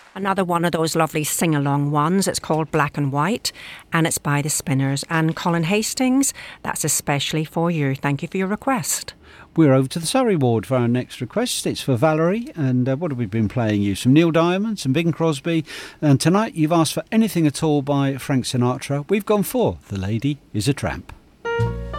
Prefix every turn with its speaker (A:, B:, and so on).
A: Another one of those lovely sing-along ones. It's called Black and White, and it's by the Spinners. And Colin Hastings, that's especially for you. Thank you for your request.
B: We're over to the Surrey ward for our next request. It's for Valerie, and what have we been playing you? Some Neil Diamond, some Bing Crosby, and tonight you've asked for Anything at All by Frank Sinatra. We've gone for The Lady is a Tramp.